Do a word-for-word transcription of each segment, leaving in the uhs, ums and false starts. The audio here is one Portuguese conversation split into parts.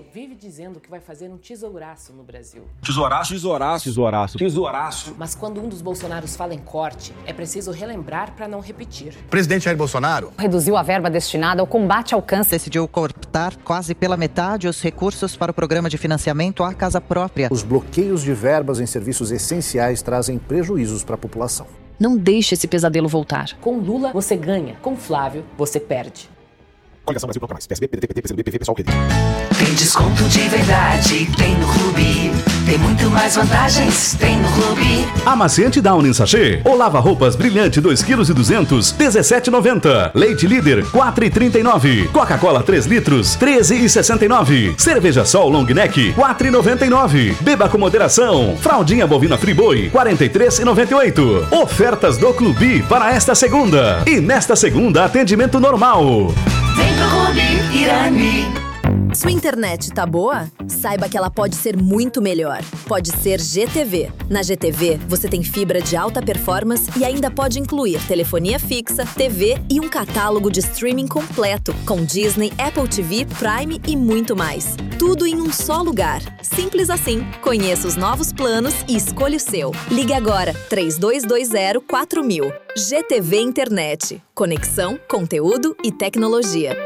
vive dizendo que vai fazer um tesouraço no Brasil. Tesouraço? Tesouraço. Tesouraço. Tesouraço. Mas quando um dos Bolsonaros fala em corte, é preciso relembrar para não repetir. O presidente Jair Bolsonaro reduziu a verba destinada ao combate ao câncer. Decidiu cortar quase pela metade os recursos para o programa de financiamento à casa própria. Os bloqueios de verbas em serviços essenciais trazem prejuízos para a população. Não deixe esse pesadelo voltar. Com Lula, você ganha. Com Flávio, você perde. Coligação Brasil Proclamais. P S B, P D T, P T, P C do B, P V, Pessoal, P D. Tem desconto de verdade, tem no Clube. Tem muito mais vantagens, tem no Clube. Amaciante Downy Sachê ou lava-roupas brilhante dois quilos e duzentos, dezessete reais e noventa centavos. Leite Líder, quatro reais e trinta e nove centavos. Coca-Cola três litros, treze reais e sessenta e nove centavos. Cerveja Sol Long Neck, quatro reais e noventa e nove centavos. Beba com moderação. Fraldinha bovina Friboi, quarenta e três reais e noventa e oito centavos. Ofertas do Clube para esta segunda. E nesta segunda, atendimento normal. Vem pro Clube Irani. Sua internet tá boa? Saiba que ela pode ser muito melhor. Pode ser G T V. Na G T V, você tem fibra de alta performance e ainda pode incluir telefonia fixa, T V e um catálogo de streaming completo, com Disney, Apple T V, Prime e muito mais. Tudo em um só lugar. Simples assim. Conheça os novos planos e escolha o seu. Ligue agora, três dois dois zero quatro mil. G T V Internet. Conexão, conteúdo e tecnologia.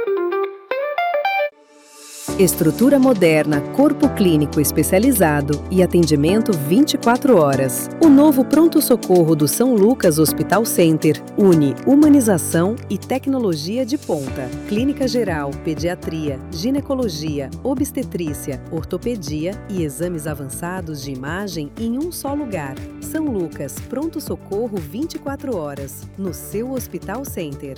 Estrutura moderna, corpo clínico especializado e atendimento vinte e quatro horas. O novo pronto-socorro do São Lucas Hospital Center une humanização e tecnologia de ponta. Clínica geral, pediatria, ginecologia, obstetrícia, ortopedia e exames avançados de imagem em um só lugar. São Lucas, pronto-socorro vinte e quatro horas, no seu Hospital Center.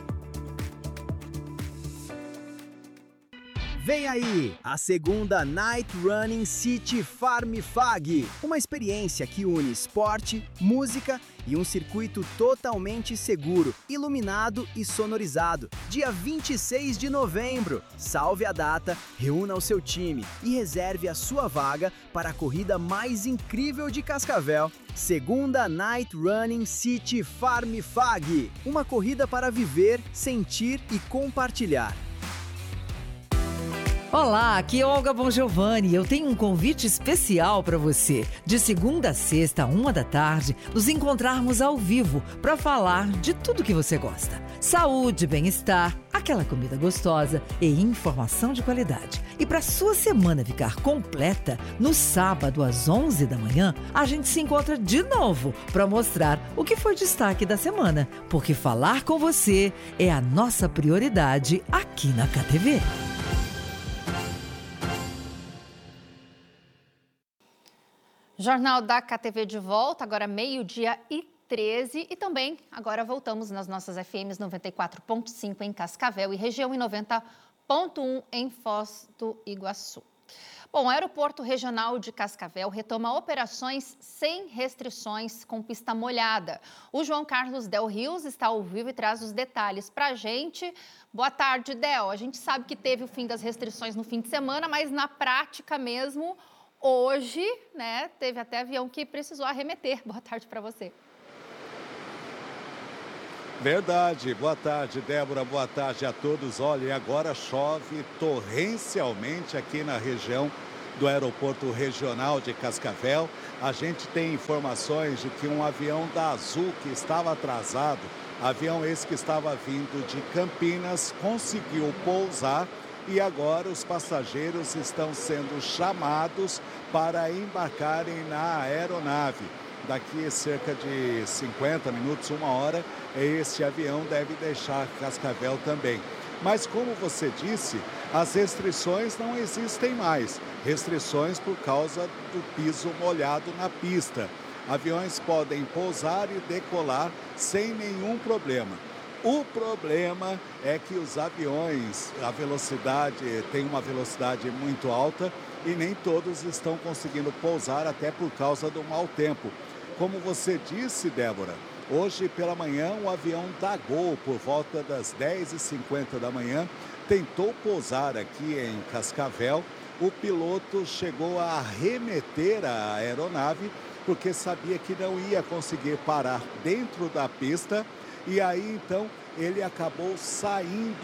Vem aí, a segunda Night Running City Farm Fag, uma experiência que une esporte, música e um circuito totalmente seguro, iluminado e sonorizado. Dia vinte e seis de novembro. Salve a data, reúna o seu time e reserve a sua vaga para a corrida mais incrível de Cascavel. Segunda Night Running City Farm Fag, uma corrida para viver, sentir e compartilhar. Olá, aqui é Olga Bongiovanni. Eu tenho um convite especial para você. De segunda a sexta, uma da tarde, nos encontrarmos ao vivo para falar de tudo que você gosta. Saúde, bem-estar, aquela comida gostosa e informação de qualidade. E para sua semana ficar completa, no sábado às onze da manhã, a gente se encontra de novo para mostrar o que foi destaque da semana. Porque falar com você é a nossa prioridade aqui na K T V. Jornal da K T V de volta, agora meio-dia e treze. E também, agora voltamos nas nossas F Ms noventa e quatro ponto cinco em Cascavel e região e noventa ponto um em Foz do Iguaçu. Bom, o Aeroporto Regional de Cascavel retoma operações sem restrições com pista molhada. O João Carlos Del Rios está ao vivo e traz os detalhes para a gente. Boa tarde, Del. A gente sabe que teve o fim das restrições no fim de semana, mas na prática mesmo... Hoje, né, teve até avião que precisou arremeter. Boa tarde para você. Verdade. Boa tarde, Débora. Boa tarde a todos. Olha, agora chove torrencialmente aqui na região do Aeroporto Regional de Cascavel. A gente tem informações de que um avião da Azul que estava atrasado, avião esse que estava vindo de Campinas, conseguiu pousar. E agora os passageiros estão sendo chamados para embarcarem na aeronave. Daqui a cerca de cinquenta minutos, uma hora, esse avião deve deixar Cascavel também. Mas como você disse, as restrições não existem mais. Restrições por causa do piso molhado na pista. Aviões podem pousar e decolar sem nenhum problema. O problema é que os aviões, a velocidade, tem uma velocidade muito alta e nem todos estão conseguindo pousar até por causa do mau tempo. Como você disse, Débora, hoje pela manhã o avião da Gol, por volta das dez e cinquenta da manhã, tentou pousar aqui em Cascavel. O piloto chegou a arremeter a aeronave porque sabia que não ia conseguir parar dentro da pista. E aí, então, ele acabou saindo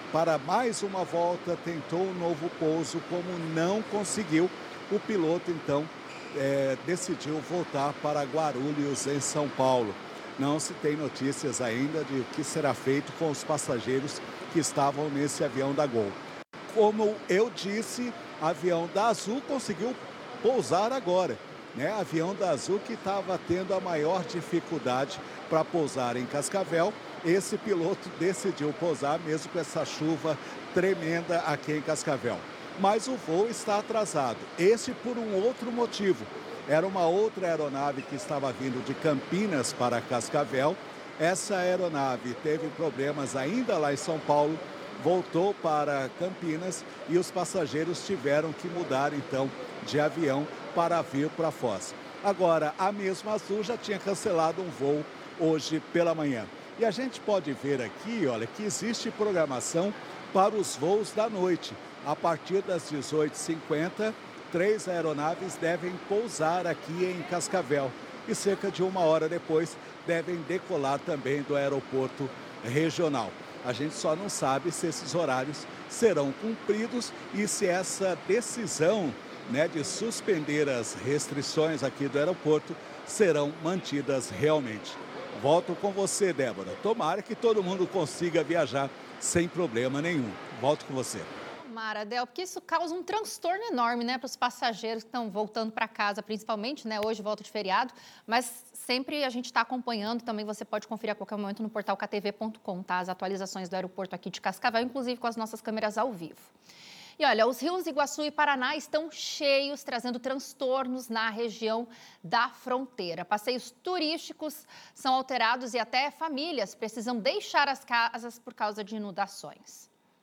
para mais uma volta, tentou um novo pouso, como não conseguiu, o piloto então é, decidiu voltar para Guarulhos, em São Paulo. Não se tem notícias ainda de o que será feito com os passageiros que estavam nesse avião da Gol. Como eu disse, o avião da Azul conseguiu pousar agora, né? Avião da Azul que estava tendo a maior dificuldade para pousar em Cascavel. Esse piloto decidiu pousar mesmo com essa chuva tremenda aqui em Cascavel. Mas o voo está atrasado. Esse por um outro motivo. Era uma outra aeronave que estava vindo de Campinas para Cascavel. Essa aeronave teve problemas ainda lá em São Paulo, voltou para Campinas e os passageiros tiveram que mudar então de avião para vir para Foz. Agora, a mesma Azul já tinha cancelado um voo hoje pela manhã. E a gente pode ver aqui, olha, que existe programação para os voos da noite. A partir das dezoito e cinquenta, três aeronaves devem pousar aqui em Cascavel. E cerca de uma hora depois devem decolar também do aeroporto regional. A gente só não sabe se esses horários serão cumpridos e se essa decisão, né, de suspender as restrições aqui do aeroporto serão mantidas realmente. Volto com você, Débora. Tomara que todo mundo consiga viajar sem problema nenhum. Volto com você. Tomara, Del, porque isso causa um transtorno enorme, né, para os passageiros que estão voltando para casa, principalmente, né, hoje volta de feriado, mas sempre a gente está acompanhando, também você pode conferir a qualquer momento no portal k t v ponto com, tá, as atualizações do aeroporto aqui de Cascavel, inclusive com as nossas câmeras ao vivo. E olha, os rios Iguaçu e Paraná estão cheios, trazendo transtornos na região da fronteira. Passeios turísticos são alterados e até famílias precisam deixar as casas por causa de inundações.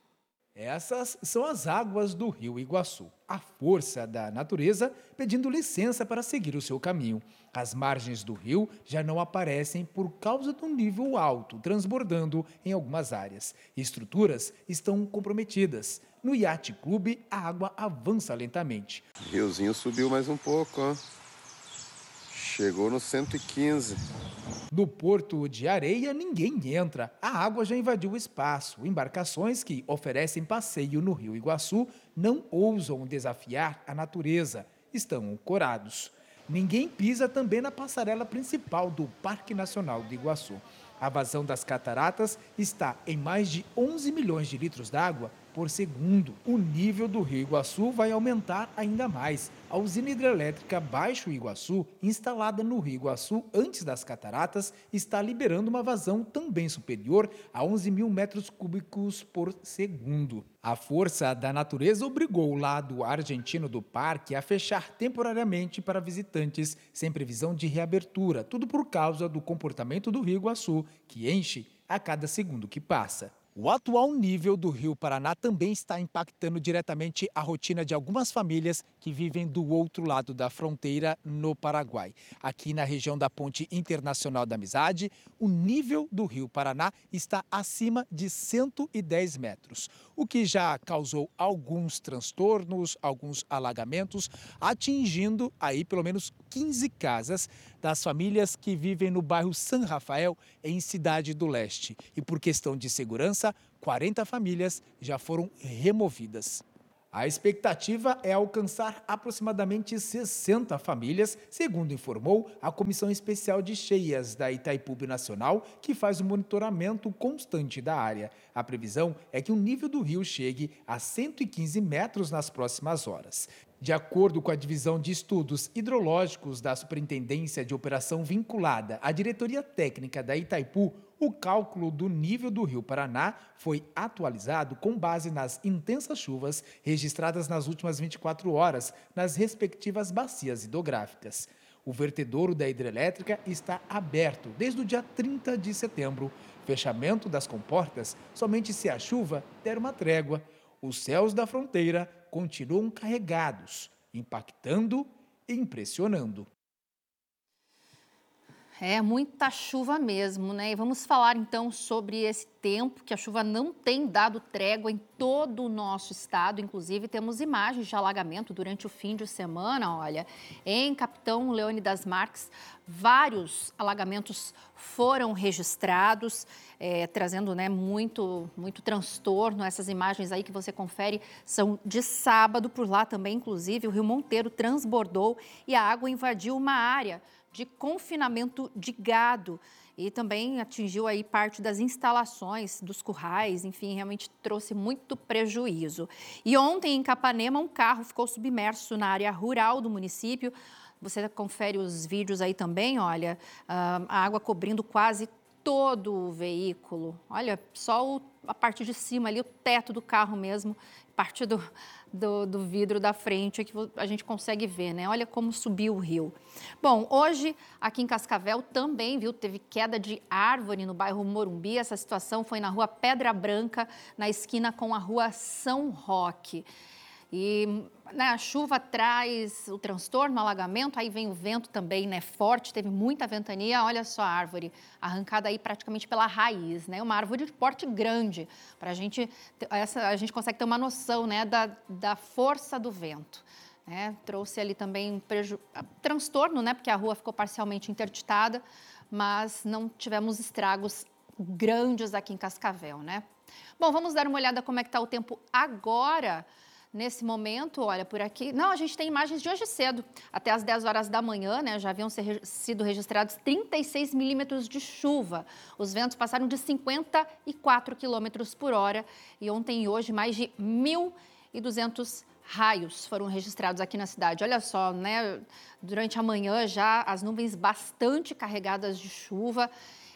Essas são as águas do rio Iguaçu, a força da natureza pedindo licença para seguir o seu caminho. As margens do rio já não aparecem por causa do nível alto, transbordando em algumas áreas. Estruturas estão comprometidas. No Yacht Clube, a água avança lentamente. O riozinho subiu mais um pouco, ó. Chegou no cento e quinze. No Porto de Areia, ninguém entra. A água já invadiu o espaço. Embarcações que oferecem passeio no rio Iguaçu não ousam desafiar a natureza. Estão ancorados. Ninguém pisa também na passarela principal do Parque Nacional do Iguaçu. A vazão das cataratas está em mais de onze milhões de litros d'água por segundo. O nível do rio Iguaçu vai aumentar ainda mais. A usina hidrelétrica Baixo Iguaçu, instalada no rio Iguaçu antes das cataratas, está liberando uma vazão também superior a onze mil metros cúbicos por segundo. A força da natureza obrigou o lado argentino do parque a fechar temporariamente para visitantes, sem previsão de reabertura, tudo por causa do comportamento do rio Iguaçu, que enche a cada segundo que passa. O atual nível do Rio Paraná também está impactando diretamente a rotina de algumas famílias que vivem do outro lado da fronteira, no Paraguai. Aqui na região da Ponte Internacional da Amizade, o nível do Rio Paraná está acima de cento e dez metros, o que já causou alguns transtornos, alguns alagamentos, atingindo aí pelo menos quinze casas das famílias que vivem no bairro San Rafael, em Cidade do Leste. E por questão de segurança, quarenta famílias já foram removidas. A expectativa é alcançar aproximadamente sessenta famílias, segundo informou a Comissão Especial de Cheias da Itaipu Nacional, que faz o monitoramento constante da área. A previsão é que o nível do rio chegue a cento e quinze metros nas próximas horas. De acordo com a Divisão de Estudos Hidrológicos da Superintendência de Operação vinculada à Diretoria Técnica da Itaipu, o cálculo do nível do Rio Paraná foi atualizado com base nas intensas chuvas registradas nas últimas vinte e quatro horas nas respectivas bacias hidrográficas. O vertedouro da hidrelétrica está aberto desde o dia trinta de setembro. Fechamento das comportas somente se a chuva der uma trégua. Os céus da fronteira continuam carregados, impactando e impressionando. É muita chuva mesmo, né? E vamos falar então sobre esse tempo, que a chuva não tem dado trégua em todo o nosso estado. Inclusive, temos imagens de alagamento durante o fim de semana. Olha, em Capitão Leônidas Marques, vários alagamentos foram registrados, é, trazendo, né, muito, muito transtorno. Essas imagens aí que você confere são de sábado. Por lá também, inclusive, o Rio Monteiro transbordou e a água invadiu uma área de confinamento de gado e também atingiu aí parte das instalações dos currais, enfim, realmente trouxe muito prejuízo. E ontem em Capanema um carro ficou submerso na área rural do município. Você confere os vídeos aí também, olha, a água cobrindo quase todo o veículo. Olha, só o, a parte de cima ali, o teto do carro mesmo, parte do, do, do vidro da frente que a gente consegue ver, né? Olha como subiu o rio. Bom, hoje aqui em Cascavel também, viu, teve queda de árvore no bairro Morumbi. Essa situação foi na rua Pedra Branca, na esquina com a rua São Roque. E né, a chuva traz o transtorno, o alagamento, aí vem o vento também, né, forte, teve muita ventania. Olha só a árvore arrancada aí praticamente pela raiz, né, uma árvore de porte grande, para a gente, essa, a gente consegue ter uma noção, né, da, da força do vento. Né, trouxe ali também um preju... transtorno, né, porque a rua ficou parcialmente interditada, mas não tivemos estragos grandes aqui em Cascavel, né. Bom, vamos dar uma olhada como é que está o tempo agora. Nesse momento, olha, por aqui... Não, a gente tem imagens de hoje cedo. Até às dez horas da manhã, né, já haviam ser, sido registrados trinta e seis milímetros de chuva. Os ventos passaram de cinquenta e quatro quilômetros por hora. E ontem e hoje, mais de mil e duzentos raios foram registrados aqui na cidade. Olha só, né, durante a manhã já as nuvens bastante carregadas de chuva.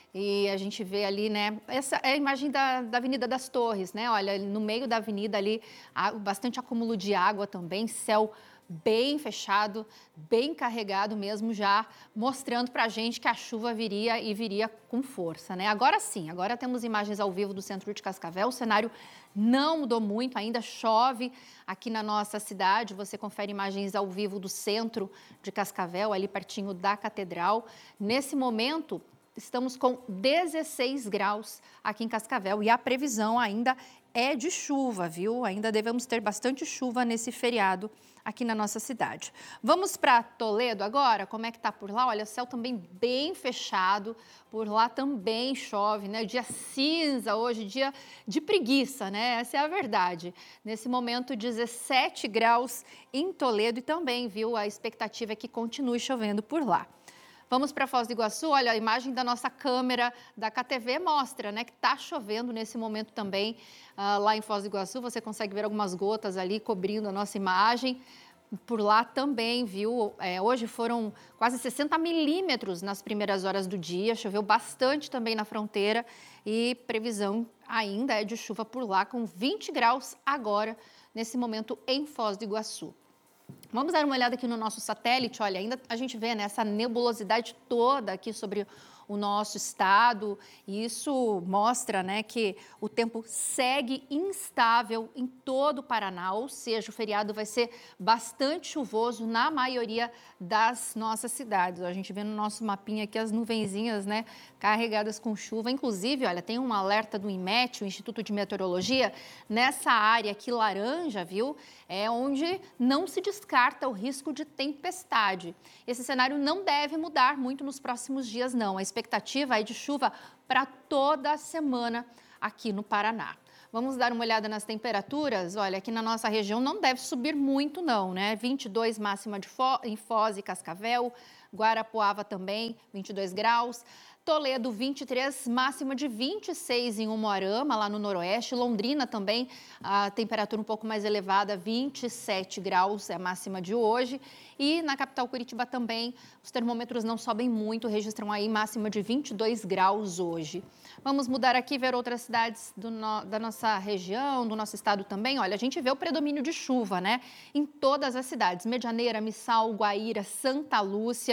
E a gente vê ali, né, essa é a imagem da, da Avenida das Torres, né, olha, no meio da avenida ali, bastante acúmulo de água também, céu bem fechado, bem carregado mesmo, já mostrando pra gente que a chuva viria e viria com força, né. Agora sim, agora temos imagens ao vivo do centro de Cascavel, o cenário não mudou muito, ainda chove aqui na nossa cidade. Você confere imagens ao vivo do centro de Cascavel, ali pertinho da Catedral. Nesse momento, estamos com dezesseis graus aqui em Cascavel e a previsão ainda é de chuva, viu? Ainda devemos ter bastante chuva nesse feriado aqui na nossa cidade. Vamos para Toledo agora? Como é que tá por lá? Olha, o céu também bem fechado, por lá também chove, né? Dia cinza hoje, dia de preguiça, né? Essa é a verdade. Nesse momento, dezessete graus em Toledo e também, viu? A expectativa é que continue chovendo por lá. Vamos para Foz do Iguaçu, olha, a imagem da nossa câmera da K T V mostra, né, que está chovendo nesse momento também uh, lá em Foz do Iguaçu. Você consegue ver algumas gotas ali cobrindo a nossa imagem. Por lá também, viu, é, hoje foram quase sessenta milímetros nas primeiras horas do dia, choveu bastante também na fronteira e previsão ainda é de chuva por lá, com vinte graus agora, nesse momento em Foz do Iguaçu. Vamos dar uma olhada aqui no nosso satélite. Olha, ainda a gente vê, né, essa nebulosidade toda aqui sobre o nosso estado. E isso mostra, né, que o tempo segue instável em todo o Paraná, ou seja, o feriado vai ser bastante chuvoso na maioria das nossas cidades. A gente vê no nosso mapinha aqui as nuvenzinhas, né, carregadas com chuva. Inclusive, olha, tem um alerta do IMET, o Instituto de Meteorologia, nessa área aqui laranja, viu? É onde não se descarta o risco de tempestade. Esse cenário não deve mudar muito nos próximos dias, não. A expectativa é de chuva para toda a semana aqui no Paraná. Vamos dar uma olhada nas temperaturas. Olha, aqui na nossa região não deve subir muito, não, né? vinte e dois máxima de Fo- em Foz e Cascavel, Guarapuava também, vinte e dois graus. Toledo, vinte e três, máxima de vinte e seis em Umuarama, lá no noroeste. Londrina também, a temperatura um pouco mais elevada, vinte e sete graus é a máxima de hoje. E na capital Curitiba também, os termômetros não sobem muito, registram aí máxima de vinte e dois graus hoje. Vamos mudar aqui, ver outras cidades do no, da nossa região, do nosso estado também. Olha, a gente vê o predomínio de chuva, né? Em todas as cidades, Medianeira, Missal, Guaíra, Santa Lúcia,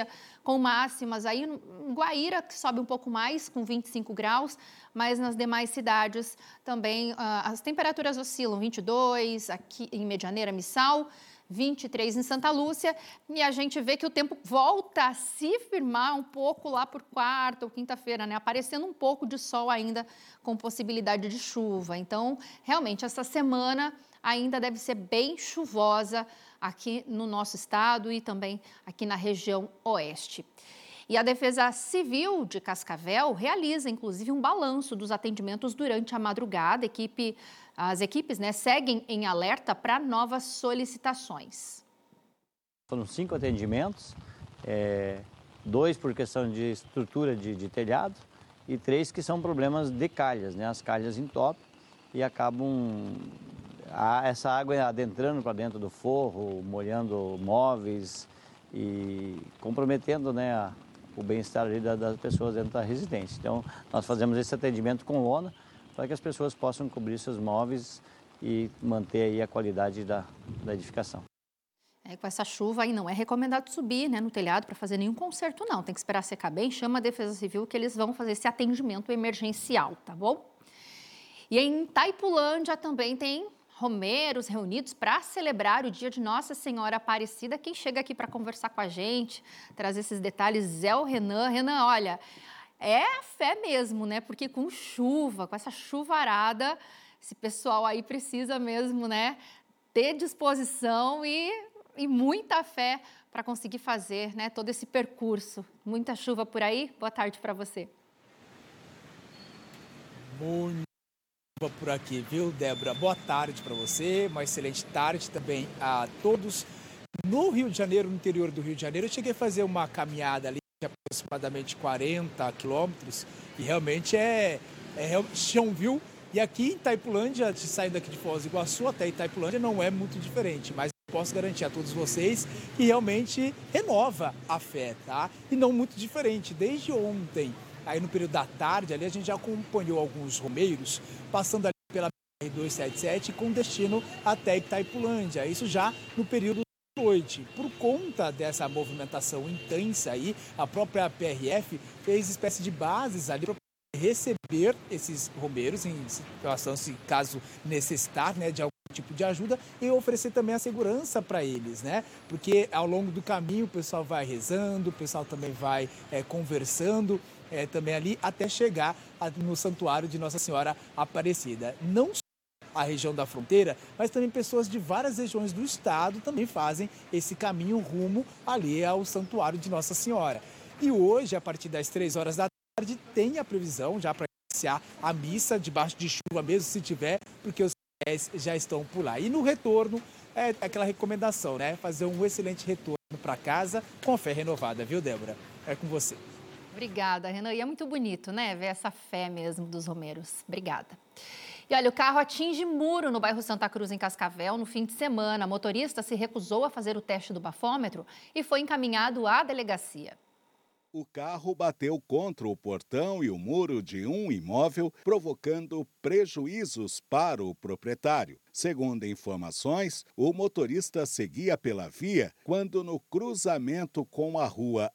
com máximas aí em Guaíra, que sobe um pouco mais, com vinte e cinco graus, mas nas demais cidades também uh, as temperaturas oscilam, vinte e dois aqui em Medianeira, Missal, vinte e três em Santa Lúcia, e a gente vê que o tempo volta a se firmar um pouco lá por quarta ou quinta-feira, né? Aparecendo um pouco de sol ainda com possibilidade de chuva. Então, realmente, essa semana ainda deve ser bem chuvosa aqui no nosso estado e também aqui na região oeste. E a Defesa Civil de Cascavel realiza, inclusive, um balanço dos atendimentos durante a madrugada. A equipe, as equipes né, seguem em alerta para novas solicitações. Foram cinco atendimentos, é, dois por questão de estrutura de, de telhado e três que são problemas de calhas, né? As calhas entopem e acabam a, essa água adentrando para dentro do forro, molhando móveis e comprometendo, né, a, o bem-estar ali das, das pessoas dentro da residência. Então, nós fazemos esse atendimento com lona para que as pessoas possam cobrir seus móveis e manter aí a qualidade da, da edificação. É, com essa chuva aí não é recomendado subir, né, no telhado para fazer nenhum conserto, não. Tem que esperar secar bem, chama a Defesa Civil que eles vão fazer esse atendimento emergencial, tá bom? E em Itaipulândia também tem romeiros reunidos para celebrar o dia de Nossa Senhora Aparecida. Quem chega aqui para conversar com a gente, trazer esses detalhes é o Renan. Renan, olha, é a fé mesmo, né? Porque com chuva, com essa chuvarada, esse pessoal aí precisa mesmo, né, ter disposição e, e muita fé para conseguir fazer, né, todo esse percurso. Muita chuva por aí? Boa tarde para você. Muito por aqui, viu, Débora? Boa tarde para você, uma excelente tarde também a todos. No Rio de Janeiro, no interior do Rio de Janeiro, eu cheguei a fazer uma caminhada ali de aproximadamente quarenta quilômetros e realmente é, é chão, viu? E aqui em Itaipulândia, saindo aqui de Foz do Iguaçu até Itaipulândia, não é muito diferente, mas posso garantir a todos vocês que realmente renova a fé, tá? E não muito diferente, desde ontem. Aí no período da tarde, ali a gente já acompanhou alguns romeiros passando ali pela B R duzentos e setenta e sete com destino até Itaipulândia. Isso já no período da noite. Por conta dessa movimentação intensa aí, a própria P R F fez espécie de bases ali para receber esses romeiros em situação, se caso necessitar, né, de algum tipo de ajuda e oferecer também a segurança para eles, né? Porque ao longo do caminho o pessoal vai rezando, o pessoal também vai é, conversando é, também ali até chegar no santuário de Nossa Senhora Aparecida. Não só a região da fronteira, mas também pessoas de várias regiões do estado também fazem esse caminho rumo ali ao santuário de Nossa Senhora. E hoje, a partir das três horas da tarde, tem a previsão já para iniciar a missa debaixo de chuva, mesmo se tiver, porque os fiéis já estão por lá. E no retorno, é aquela recomendação, né? Fazer um excelente retorno para casa com a fé renovada, viu, Débora? É com você. Obrigada, Renan. E é muito bonito, né? Ver essa fé mesmo dos romeiros. Obrigada. E olha, o carro atinge muro no bairro Santa Cruz, em Cascavel, no fim de semana. O motorista se recusou a fazer o teste do bafômetro e foi encaminhado à delegacia. O carro bateu contra o portão e o muro de um imóvel, provocando prejuízos para o proprietário. Segundo informações, o motorista seguia pela via quando, no cruzamento com a rua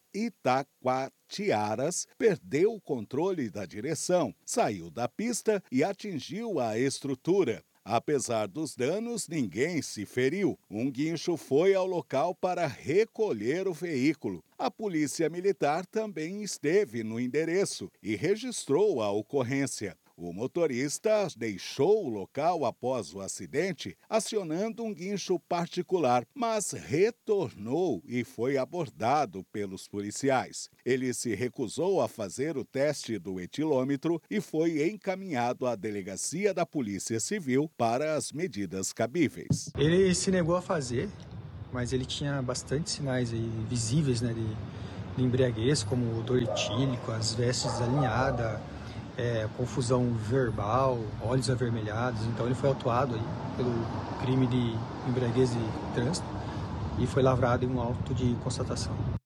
Itacoatiaras, perdeu o controle da direção, saiu da pista e atingiu a estrutura. Apesar dos danos, ninguém se feriu. Um guincho foi ao local para recolher o veículo. A polícia militar também esteve no endereço e registrou a ocorrência. O motorista deixou o local após o acidente, acionando um guincho particular, mas retornou e foi abordado pelos policiais. Ele se recusou a fazer o teste do etilômetro e foi encaminhado à delegacia da Polícia Civil para as medidas cabíveis. Ele se negou a fazer, mas ele tinha bastante sinais aí visíveis, né, de, de embriaguez, como odor etílico, as vestes desalinhadas, É, confusão verbal, olhos avermelhados. Então ele foi autuado aí pelo crime de embriaguez de trânsito e foi lavrado em um auto de constatação.